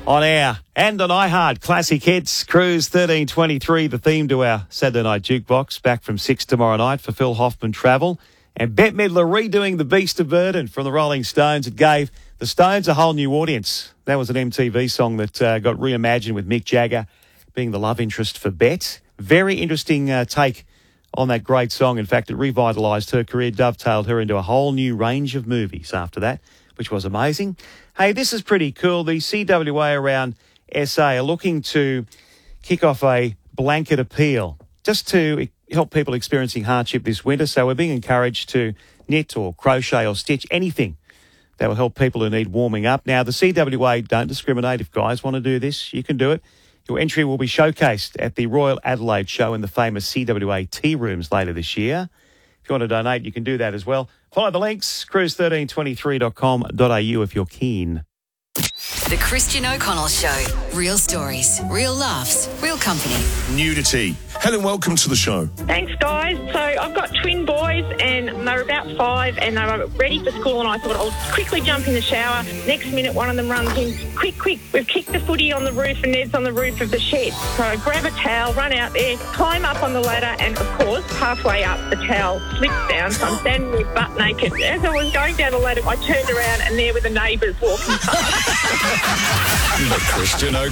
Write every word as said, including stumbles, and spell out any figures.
On air and on iHeart, Classic Hits, Cruise thirteen twenty-three, the theme to our Saturday Night Jukebox, back from six tomorrow night for Phil Hoffman Travel. And Bette Midler redoing The Beast of Burden from the Rolling Stones. It gave the Stones a whole new audience. That was an M T V song that uh, got reimagined with Mick Jagger being the love interest for Bette. Very interesting uh, take on that great song. In fact, it revitalised her career, dovetailed her into a whole new range of movies after that, which was amazing. Hey, this is pretty cool. The C W A around S A are looking to kick off a blanket appeal just to help people experiencing hardship this winter. So we're being encouraged to knit or crochet or stitch anything that will help people who need warming up. Now, the C W A don't discriminate. If guys want to do this, you can do it. Your entry will be showcased at the Royal Adelaide Show in the famous C W A tea rooms later this year. If you want to donate, you can do that as well. Follow the links, cruise thirteen twenty-three dot com dot a u if you're keen. The Christian O'Connell Show. Real stories, real laughs, real company. Nudity. Helen, welcome to the show. Thanks, guys. So I've got twin boys and they were about five and they were ready for school and I thought I'll quickly jump in the shower. Next minute, one of them runs in, quick, quick, we've kicked the footy on the roof and Ned's on the roof of the shed. So I grab a towel, run out there, climb up on the ladder and, of course, halfway up, the towel slips down. So I'm standing there butt naked. As I was going down the ladder, I turned around and there were the neighbours walking past. The Christian